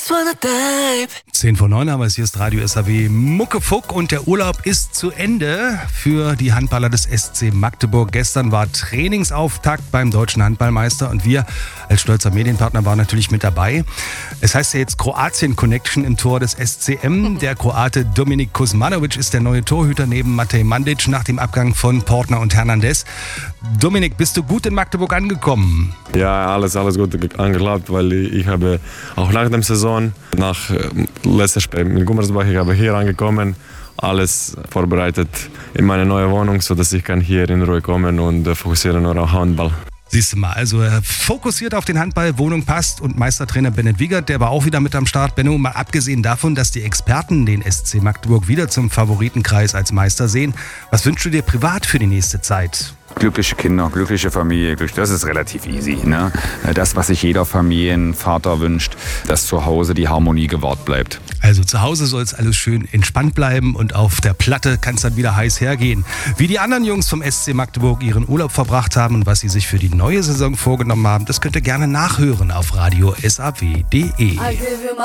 just wanna dive. 10:09 haben wir es, hier ist Radio SAW Muckefuck und der Urlaub ist zu Ende für die Handballer des SC Magdeburg. Gestern war Trainingsauftakt beim Deutschen Handballmeister und wir als stolzer Medienpartner waren natürlich mit dabei. Es heißt ja jetzt Kroatien-Connection im Tor des SCM. Der Kroate Dominik Kuzmanovic ist der neue Torhüter neben Matej Mandic nach dem Abgang von Portner und Hernandez. Dominik, bist du gut in Magdeburg angekommen? Ja, alles gut angeklappt, weil ich habe auch nach der Saison, nach letztes Spiel mit Gummersbach, ich habe hier angekommen, alles vorbereitet in meine neue Wohnung, sodass ich kann hier in Ruhe kommen und fokussieren nur auf Handball. Siehst du mal, also fokussiert auf den Handball, Wohnung passt und Meistertrainer Bennett Wiegert, der war auch wieder mit am Start. Benno, mal abgesehen davon, dass die Experten den SC Magdeburg wieder zum Favoritenkreis als Meister sehen, was wünschst du dir privat für die nächste Zeit? Glückliche Kinder, glückliche Familie, das ist relativ easy. Ne? Das, was sich jeder Familienvater wünscht, dass zu Hause die Harmonie gewahrt bleibt. Also zu Hause soll es alles schön entspannt bleiben und auf der Platte kann es dann wieder heiß hergehen. Wie die anderen Jungs vom SC Magdeburg ihren Urlaub verbracht haben und was sie sich für die neue Saison vorgenommen haben, das könnt ihr gerne nachhören auf radio SAW.de.